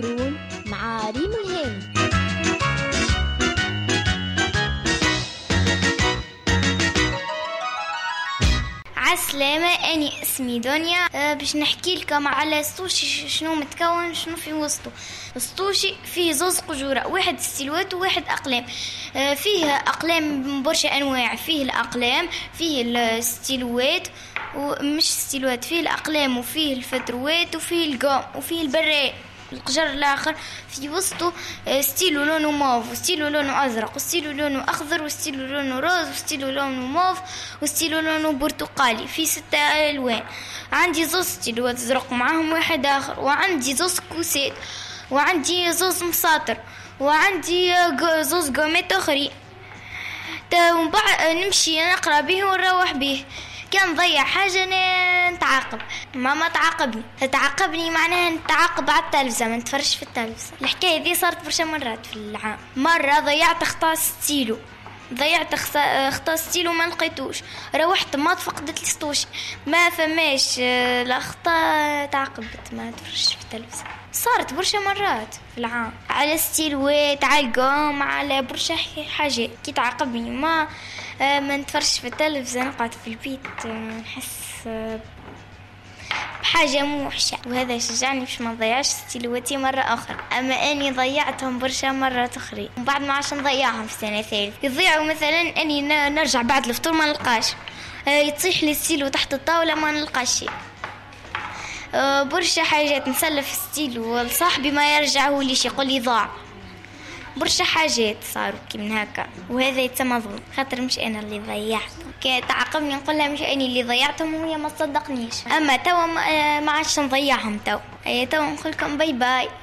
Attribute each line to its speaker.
Speaker 1: آخرون مع ريم الهاني.
Speaker 2: عسلامة، أني اسمي دنيا. باش نحكي لكم على السوشي شنو متكون، شنو في وسطه. السوشي فيه زوز قجورة، واحد ستيلوات وواحد أقلام. فيه أقلام برشا أنواع، فيه الأقلام، فيه الستيلوات ومش ستيلوات، فيه الأقلام وفيه الفتروات وفيه القام وفيه البراء القجر الآخر. في وسطه ستيلو لونه موف وستيلو لونه أزرق وستيلو لونه أخضر وستيلو لونه روز وستيلو لونه موف وستيلو لونه برتقالي، في 6 ألوان. عندي زوز ستيلوات أزرق معاهم واحد آخر، وعندي زوز كوسات، وعندي زوز مساطر، وعندي زوز قومات أخرين. نمشي نقرأ به ونروح به. كان ضيع حاجة نتعاقب، ماما تعاقبني معناها نتعاقب على التلفزة، ما نتفرجش في التلفزة. الحكاية دي صارت برشا مرات في العام. مرة ضيعت اخطاء ستيلو ما لقيتوش، روحت ما فقدت السطوشي، ما فماش الاخطاء، تعاقبت ما تفرجش في التلفزة. صارت برشا مرات في العام على ستيلوات، على القوم، على برشا حاجات. كي تعاقبني ما نتفرجش في التلفزة، نقعد في البيت نحس بحاجة موحشة، وهذا شجعني باش ما نضيعش ستيلواتي مرة أخرى. أما أني ضيعتهم برشا مرات أخرى وبعد ما عادش نضيعهم في سنة ثالث. يضيعوا مثلا أني نرجع بعد الفطور ما نلقاش، يطيح لي ستيلو تحت الطاولة ما نلقاش شيء. برشا حاجات نسلف ستيلو لصاحبي ما يرجعه ليش، يقول لي ضاع. برشا حاجات صاروا كي من هكا، وهذا يتسمى ظلم، خاطر مش انا اللي ضيعتهم. كي تعاقبني نقول لها مش انا اللي ضيعتهم وهي ما تصدقنيش. اما توا ما عادش نضيعهم. توا نقول لكم باي باي.